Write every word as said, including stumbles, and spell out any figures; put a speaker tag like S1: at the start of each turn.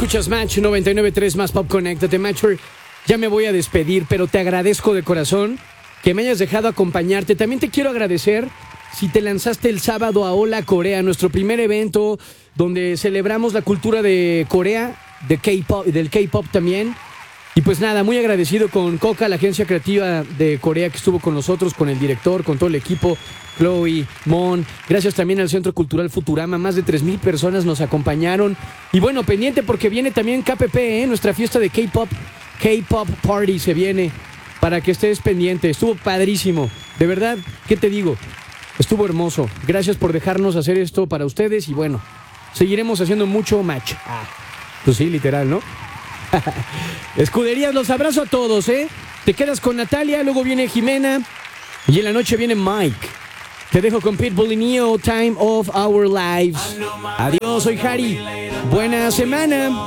S1: Escuchas Match noventa y nueve punto tres más Pop, conéctate, Matcher. Ya me voy a despedir, pero te agradezco de corazón que me hayas dejado acompañarte. También te quiero agradecer si te lanzaste el sábado a Hola Corea, nuestro primer evento donde celebramos la cultura de Corea, de K-pop, del K-pop también. Y pues nada, muy agradecido con Coca, la agencia creativa de Corea que estuvo con nosotros, con el director, con todo el equipo, Chloe, Mon. Gracias también al Centro Cultural Futurama, más de tres mil personas nos acompañaron. Y bueno, pendiente porque viene también K P P, ¿eh? Nuestra fiesta de K-pop, K-pop Party se viene, para que estés pendiente. Estuvo padrísimo, de verdad, ¿qué te digo? Estuvo hermoso. Gracias por dejarnos hacer esto para ustedes y bueno, seguiremos haciendo mucho match. Ah, pues sí, literal, ¿no? Escuderías, los abrazo a todos, ¿eh? Te quedas con Natalia, luego viene Jimena y en la noche viene Mike. Te dejo con Pitbull y Neo, Time of Our Lives. Adiós, soy Harry. Buena semana.